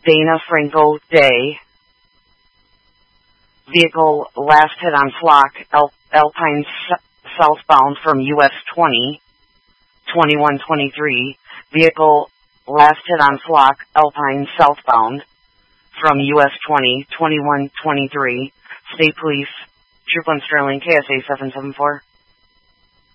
Dana Franco Day. Vehicle last hit on Flock, Alpine southbound from US 20, 2123. Vehicle last hit on Flock, Alpine southbound from US 20, 2123. State Police, Troop 1 Sterling, KSA 774.